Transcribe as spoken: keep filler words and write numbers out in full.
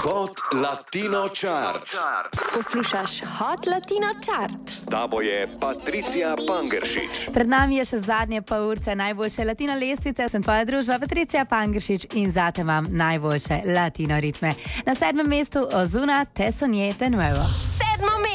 Hot Latino Chart. Poslušaš Hot Latino Chart. S tabo je Patricija Pangeršič. Pred nami je še zadnje pol urce najboljše latino lestvice. Sem tvoja družba Patricija Pangeršič in zate imam najboljše latino ritme. Na sedmem mestu Ozuna Te soñé de nuevo.